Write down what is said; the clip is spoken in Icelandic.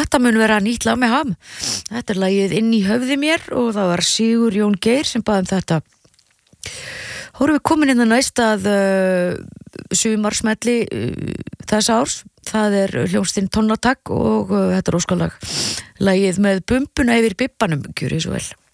þetta mun vera nýtt lag með Ham. Þetta lagið Inn í höfði mér og það var Sigur Jón Geir sem bað þetta. Hórum við komin inn að næst að sumarsmelli þess árs. Það hljómsveitin Tonnatak og þetta óskalag. Lagið með bumbuna yfir bibbanum, gjörið svo vel.